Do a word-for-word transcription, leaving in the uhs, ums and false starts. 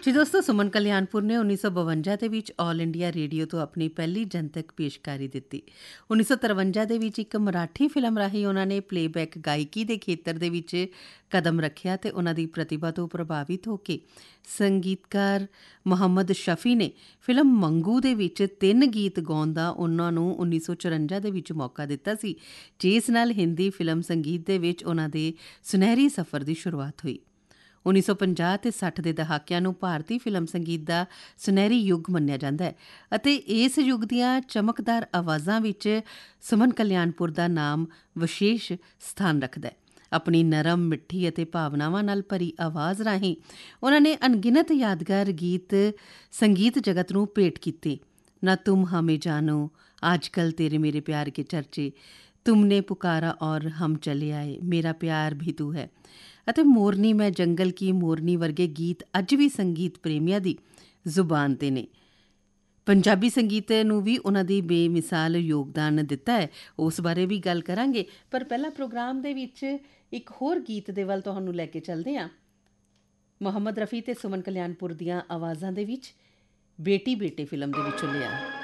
ਜੀ ਦੋਸਤੋ, ਸੁਮਨ ਕਲਿਆਣਪੁਰ ਨੇ ਉੱਨੀ ਸੌ ਬਵੰਜਾ ਦੇ ਵਿੱਚ ਆਲ ਇੰਡੀਆ ਰੇਡੀਓ ਤੋਂ ਆਪਣੀ ਪਹਿਲੀ ਜਨਤਕ ਪੇਸ਼ਕਾਰੀ ਦਿੱਤੀ। ਉੱਨੀ ਸੌ ਤਰਵੰਜਾ ਦੇ ਵਿੱਚ ਇੱਕ ਮਰਾਠੀ ਫਿਲਮ ਰਾਹੀਂ ਉਹਨਾਂ ਨੇ ਪਲੇਬੈਕ ਗਾਇਕੀ ਦੇ ਖੇਤਰ ਦੇ ਵਿੱਚ ਕਦਮ ਰੱਖਿਆ ਅਤੇ ਉਹਨਾਂ ਦੀ ਪ੍ਰਤਿਭਾ ਤੋਂ ਪ੍ਰਭਾਵਿਤ ਹੋ ਕੇ ਸੰਗੀਤਕਾਰ ਮੁਹੰਮਦ ਸ਼ਫੀ ਨੇ ਫਿਲਮ ਮੰਗੂ ਦੇ ਵਿੱਚ ਤਿੰਨ ਗੀਤ ਗਾਉਣ ਦਾ ਉਹਨਾਂ ਨੂੰ ਉੱਨੀ ਸੌ ਚੁਰੰਜਾ ਦੇ ਵਿੱਚ ਮੌਕਾ ਦਿੱਤਾ ਸੀ, ਜਿਸ ਨਾਲ ਹਿੰਦੀ ਫਿਲਮ ਸੰਗੀਤ ਦੇ ਵਿੱਚ ਉਹਨਾਂ ਦੇ ਸੁਨਹਿਰੀ ਸਫ਼ਰ ਦੀ ਸ਼ੁਰੂਆਤ ਹੋਈ। ਉੱਨੀ ਸੌ ਪੰਜਾਹ ਅਤੇ ਸੱਠ ਦੇ ਦਹਾਕਿਆਂ ਨੂੰ ਭਾਰਤੀ ਫਿਲਮ ਸੰਗੀਤ ਦਾ ਸੁਨਹਿਰੀ ਯੁੱਗ ਮੰਨਿਆ ਜਾਂਦਾ ਹੈ ਅਤੇ ਇਸ ਯੁੱਗ ਦੀਆਂ ਚਮਕਦਾਰ ਆਵਾਜ਼ਾਂ ਵਿੱਚ ਸੁਮਨ ਕਲਿਆਣਪੁਰ ਦਾ ਨਾਮ ਵਿਸ਼ੇਸ਼ ਸਥਾਨ ਰੱਖਦਾ ਹੈ। ਆਪਣੀ ਨਰਮ, ਮਿੱਠੀ ਅਤੇ ਭਾਵਨਾਵਾਂ ਨਾਲ ਭਰੀ ਆਵਾਜ਼ ਰਾਹੀਂ ਉਹਨਾਂ ਨੇ ਅਣਗਿਣਤ ਯਾਦਗਾਰ ਗੀਤ ਸੰਗੀਤ ਜਗਤ ਨੂੰ ਭੇਟ ਕੀਤੇ। ਨਾ ਤੁਮ ਹਮੇ ਜਾਨੋ, ਅੱਜ ਕੱਲ ਤੇਰੇ ਮੇਰੇ ਪਿਆਰ ਕੇ ਚਰਚੇ, ਤੁਮਨੇ ਪੁਕਾਰਾ ਔਰ ਹਮ ਚਲੇ ਆਏ, ਮੇਰਾ ਪਿਆਰ ਵੀ ਤੂੰ ਹੈ ਅਤੇ ਮੋਰਨੀ ਮੈਂ ਜੰਗਲ ਕੀ ਮੋਰਨੀ ਵਰਗੇ ਗੀਤ ਅੱਜ ਵੀ ਸੰਗੀਤ ਪ੍ਰੇਮੀਆਂ ਦੀ ਜ਼ੁਬਾਨ 'ਤੇ ਨੇ। ਪੰਜਾਬੀ ਸੰਗੀਤ ਨੂੰ ਵੀ ਉਹਨਾਂ ਦੀ ਬੇਮਿਸਾਲ ਯੋਗਦਾਨ ਦਿੱਤਾ ਹੈ, ਉਸ ਬਾਰੇ ਵੀ ਗੱਲ ਕਰਾਂਗੇ। ਪਰ ਪਹਿਲਾਂ ਪ੍ਰੋਗਰਾਮ ਦੇ ਵਿੱਚ ਇੱਕ ਹੋਰ ਗੀਤ ਦੇ ਵੱਲ ਤੁਹਾਨੂੰ ਲੈ ਕੇ ਚੱਲਦੇ ਹਾਂ। ਮੁਹੰਮਦ ਰਫੀ ਅਤੇ ਸੁਮਨ ਕਲਿਆਣਪੁਰ ਦੀਆਂ ਆਵਾਜ਼ਾਂ ਦੇ ਵਿੱਚ ਬੇਟੀ ਬੇਟੇ ਫਿਲਮ ਦੇ ਵਿੱਚੋਂ ਲਿਆ।